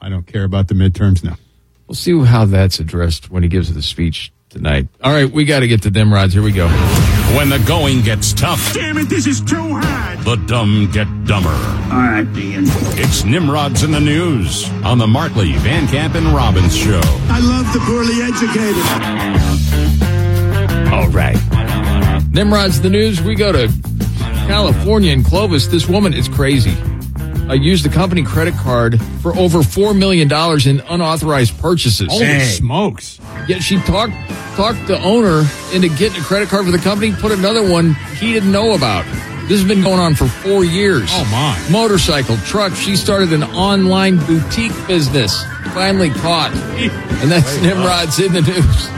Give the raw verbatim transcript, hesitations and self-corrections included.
I don't care about the midterms now. We'll see how that's addressed when he gives the speech tonight. All right, we got to get to them rods. Here we go. When the going gets tough. Damn it, this is too hard. The dumb get dumber. All right, Dean. It's Nimrods in the News on the Markley, Van Camp, and Robbins Show. I love the poorly educated. All right. Nimrod's the News. We go to California in Clovis. This woman is crazy. Uh, used a company credit card for over four million dollars in unauthorized purchases. Holy Dang. smokes. Yet she talked talked the owner into getting a credit card for the company, put another one he didn't know about. This has been going on for four years. Oh, my. Motorcycle, truck. She started an online boutique business. Finally caught. And that's Nimrod's in the News.